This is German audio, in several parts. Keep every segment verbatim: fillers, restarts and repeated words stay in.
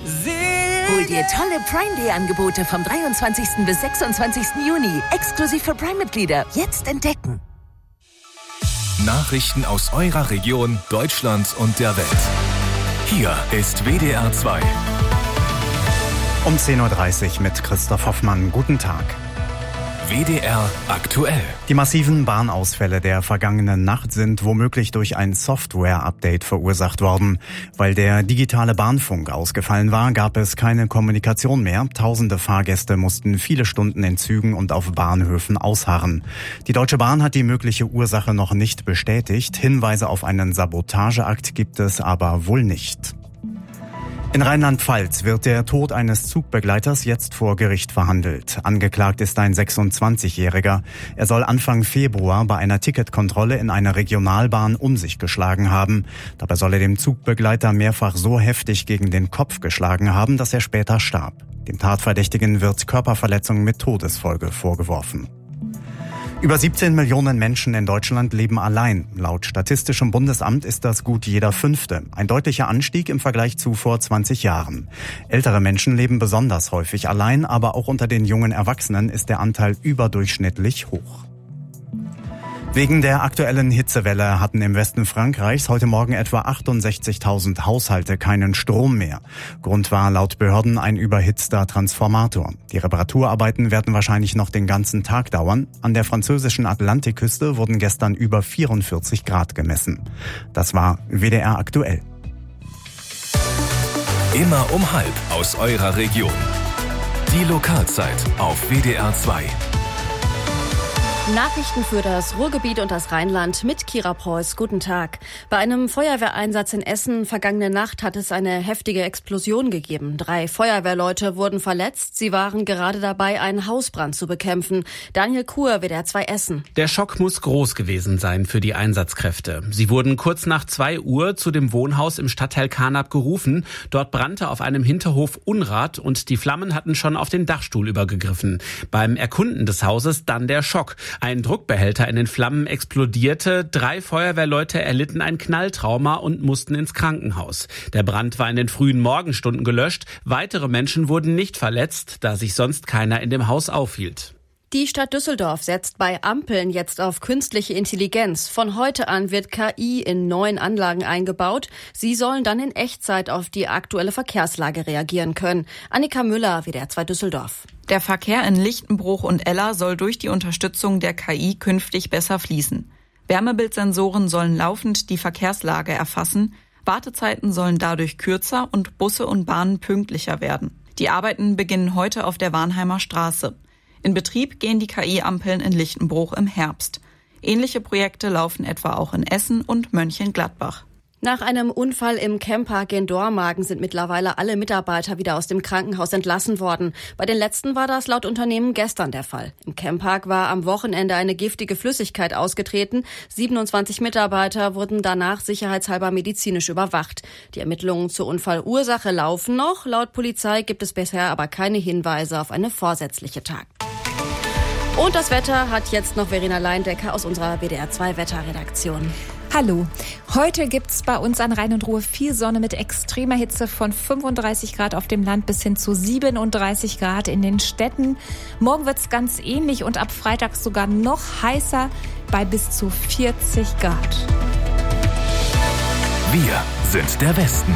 Hol dir tolle Prime Day Angebote vom dreiundzwanzigsten bis sechsundzwanzigsten Juni. Exklusiv für Prime-Mitglieder. Jetzt entdecken. Nachrichten aus eurer Region, Deutschland und der Welt. Hier ist W D R zwei. Um zehn Uhr dreißig mit Christoph Hoffmann. Guten Tag. W D R aktuell. Die massiven Bahnausfälle der vergangenen Nacht sind womöglich durch ein Software-Update verursacht worden. Weil der digitale Bahnfunk ausgefallen war, gab es keine Kommunikation mehr. Tausende Fahrgäste mussten viele Stunden in Zügen und auf Bahnhöfen ausharren. Die Deutsche Bahn hat die mögliche Ursache noch nicht bestätigt. Hinweise auf einen Sabotageakt gibt es aber wohl nicht. In Rheinland-Pfalz wird der Tod eines Zugbegleiters jetzt vor Gericht verhandelt. Angeklagt ist ein sechsundzwanzigjähriger. Er soll Anfang Februar bei einer Ticketkontrolle in einer Regionalbahn um sich geschlagen haben. Dabei soll er dem Zugbegleiter mehrfach so heftig gegen den Kopf geschlagen haben, dass er später starb. Dem Tatverdächtigen wird Körperverletzung mit Todesfolge vorgeworfen. Über siebzehn Millionen Menschen in Deutschland leben allein. Laut Statistischem Bundesamt ist das gut jeder Fünfte. Ein deutlicher Anstieg im Vergleich zu vor zwanzig Jahren. Ältere Menschen leben besonders häufig allein, aber auch unter den jungen Erwachsenen ist der Anteil überdurchschnittlich hoch. Wegen der aktuellen Hitzewelle hatten im Westen Frankreichs heute Morgen etwa achtundsechzigtausend Haushalte keinen Strom mehr. Grund war laut Behörden ein überhitzter Transformator. Die Reparaturarbeiten werden wahrscheinlich noch den ganzen Tag dauern. An der französischen Atlantikküste wurden gestern über vierundvierzig Grad gemessen. Das war W D R aktuell. Immer um halb aus eurer Region. Die Lokalzeit auf W D R zwei. Nachrichten für das Ruhrgebiet und das Rheinland mit Kira Preuß. Guten Tag. Bei einem Feuerwehreinsatz in Essen vergangene Nacht hat es eine heftige Explosion gegeben. Drei Feuerwehrleute wurden verletzt. Sie waren gerade dabei, einen Hausbrand zu bekämpfen. Daniel Kuhr, W D R zwei Essen. Der Schock muss groß gewesen sein für die Einsatzkräfte. Sie wurden kurz nach zwei Uhr zu dem Wohnhaus im Stadtteil Carnap gerufen. Dort brannte auf einem Hinterhof Unrat und die Flammen hatten schon auf den Dachstuhl übergegriffen. Beim Erkunden des Hauses dann der Schock. Ein Druckbehälter in den Flammen explodierte. Drei Feuerwehrleute erlitten ein Knalltrauma und mussten ins Krankenhaus. Der Brand war in den frühen Morgenstunden gelöscht. Weitere Menschen wurden nicht verletzt, da sich sonst keiner in dem Haus aufhielt. Die Stadt Düsseldorf setzt bei Ampeln jetzt auf künstliche Intelligenz. Von heute an wird K I in neuen Anlagen eingebaut. Sie sollen dann in Echtzeit auf die aktuelle Verkehrslage reagieren können. Annika Müller, W D R zwei Düsseldorf. Der Verkehr in Lichtenbruch und Eller soll durch die Unterstützung der K I künftig besser fließen. Wärmebildsensoren sollen laufend die Verkehrslage erfassen. Wartezeiten sollen dadurch kürzer und Busse und Bahnen pünktlicher werden. Die Arbeiten beginnen heute auf der Warnheimer Straße. In Betrieb gehen die K I-Ampeln in Lichtenbruch im Herbst. Ähnliche Projekte laufen etwa auch in Essen und Mönchengladbach. Nach einem Unfall im Camppark in Dormagen sind mittlerweile alle Mitarbeiter wieder aus dem Krankenhaus entlassen worden. Bei den letzten war das laut Unternehmen gestern der Fall. Im Camppark war am Wochenende eine giftige Flüssigkeit ausgetreten. siebenundzwanzig Mitarbeiter wurden danach sicherheitshalber medizinisch überwacht. Die Ermittlungen zur Unfallursache laufen noch. Laut Polizei gibt es bisher aber keine Hinweise auf eine vorsätzliche Tat. Und das Wetter hat jetzt noch Verena Leindecker aus unserer W D R zwei Wetterredaktion. Hallo. Heute gibt's bei uns an Rhein und Ruhr viel Sonne mit extremer Hitze von fünfunddreißig Grad auf dem Land bis hin zu siebenunddreißig Grad in den Städten. Morgen wird's ganz ähnlich und ab Freitag sogar noch heißer bei bis zu vierzig Grad. Wir sind der Westen.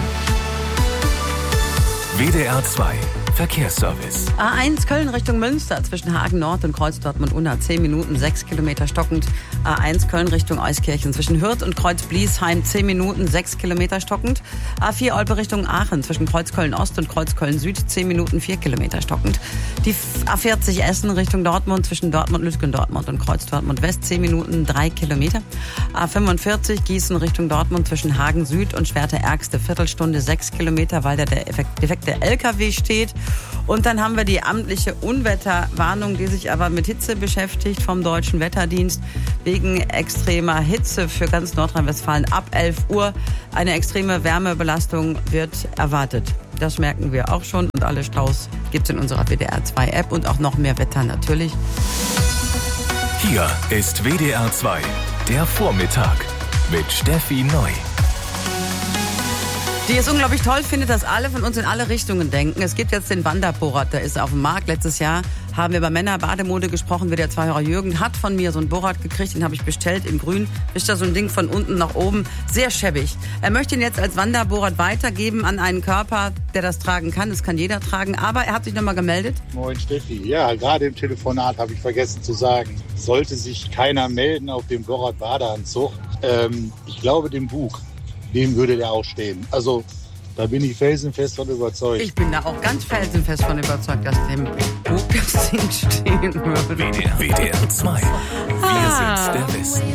W D R zwei Verkehrsservice. A eins Köln Richtung Münster zwischen Hagen Nord und Kreuz Dortmund-Unna zehn Minuten, sechs Kilometer stockend. A eins Köln Richtung Euskirchen zwischen Hürth und Kreuz Bliesheim zehn Minuten, sechs Kilometer stockend. A vier Olpe Richtung Aachen zwischen Kreuz Köln Ost und Kreuz Köln Süd zehn Minuten, vier Kilometer stockend. Die A vierzig Essen Richtung Dortmund zwischen Dortmund Lütgen Dortmund und Kreuz Dortmund West zehn Minuten, drei Kilometer. A fünfundvierzig Gießen Richtung Dortmund zwischen Hagen Süd und Schwerte Ärgste Viertelstunde, sechs Kilometer, weil da der defekte L K W steht. Und dann haben wir die amtliche Unwetterwarnung, die sich aber mit Hitze beschäftigt vom Deutschen Wetterdienst. Wegen extremer Hitze für ganz Nordrhein-Westfalen ab elf Uhr. Eine extreme Wärmebelastung wird erwartet. Das merken wir auch schon. Und alle Staus gibt es in unserer W D R zwei App und auch noch mehr Wetter natürlich. Hier ist W D R zwei, der Vormittag mit Steffi Neu. Die es unglaublich toll findet, dass alle von uns in alle Richtungen denken. Es gibt jetzt den Wanderborat, der ist auf dem Markt. Letztes Jahr haben wir über Männer-Bademode gesprochen, wie der Zweihörer Jürgen hat von mir so einen Borat gekriegt, den habe ich bestellt in grün. Ist da so ein Ding von unten nach oben, sehr schäbig. Er möchte ihn jetzt als Wanderborat weitergeben an einen Körper, der das tragen kann. Das kann jeder tragen, aber er hat sich nochmal gemeldet. Moin Steffi, ja, gerade im Telefonat habe ich vergessen zu sagen, sollte sich keiner melden auf dem Borat-Badeanzug. Ähm, ich glaube, dem Bug, dem würde der auch stehen. Also da bin ich felsenfest von überzeugt. Ich bin da auch ganz felsenfest von überzeugt, dass dem Bug das Ding stehen würde. W D R zwei. Wir Ah. sind der Westen.